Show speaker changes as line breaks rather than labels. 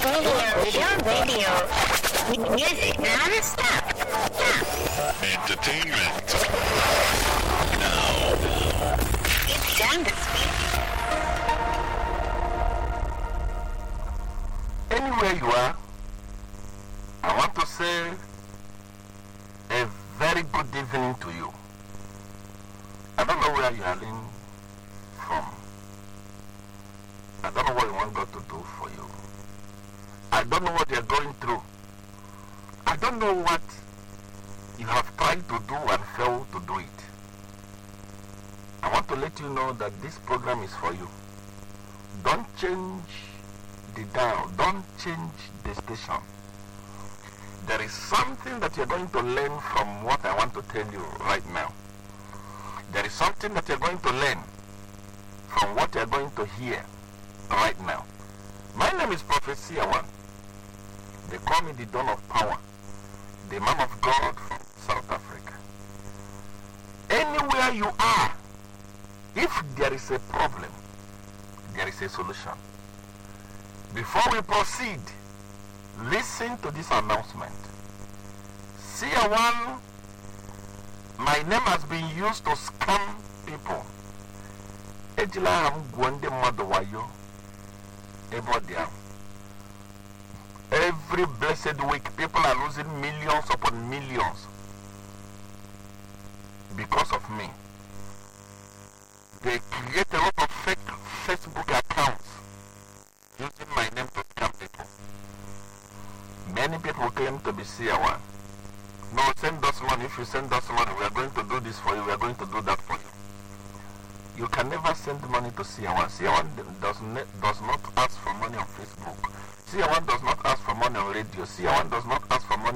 Radio. Music non-stop.
Entertainment. Now.
It's time to speak.
Anywhere you are, I want to say a very good evening to you. I don't know where you are in from. I don't know what you want God to do for you. I don't know what you're going through. I don't know what you have tried to do and failed to do it. I want to let you know that this program is for you. Don't change the dial. Don't change the station. There is something that you're going to learn from what I want to tell you right now. There is something that you're going to learn from what you're going to hear right now. My name is Prophet Siawan. They call me the Dawn of Power, the man of God from South Africa. Anywhere you are, if there is a problem, there is a solution. Before we proceed, listen to this announcement. Siawan, my name has been used to scam people. Ejila am gwande mmadụ wayo. Every blessed week, people are losing millions upon millions because of me. They create a lot of fake Facebook accounts using my name to scam people. Many people claim to be Siawan. No, send us money. If you send us money, we are going to do this for you. We are going to do that for you. You can never send money to Siawan. Siawan does not ask for money on Facebook. Siawan does not ask for money on radio. Siawan does not ask for money